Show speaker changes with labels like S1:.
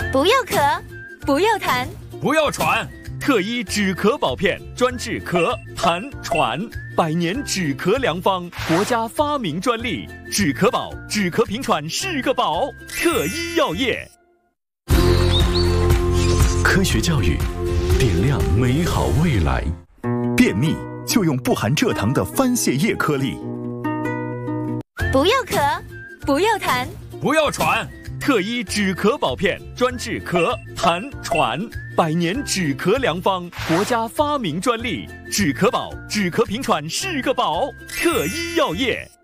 S1: 不要咳，不要痰，
S2: 不要喘。特医止咳保片，专治咳、痰、喘，100年止咳良方，国家发明专利。止咳宝，止咳平喘是个宝。特医药业。
S3: 科学教育，点亮美好未来。便秘就用不含蔗糖的番泻叶颗粒。
S1: 不要咳，不要痰，
S2: 不要喘。特医止咳保片，专治咳、痰、喘，100年止咳良方，国家发明专利。止咳宝，止咳平喘是个宝。特医药业。